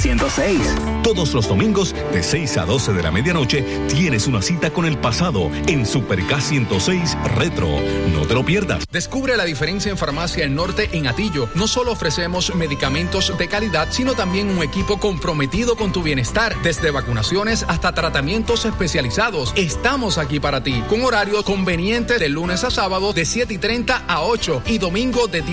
106. Todos los domingos de 6 a 12 de la medianoche tienes una cita con el pasado en Super K106 Retro. No te lo pierdas. Descubre la diferencia en Farmacia El Norte en Atillo. No solo ofrecemos medicamentos de calidad, sino también un equipo comprometido con tu bienestar. Desde vacunaciones hasta tratamientos especializados. Estamos aquí para ti, con horario conveniente de lunes a sábado de 7:30 a 8 y domingo de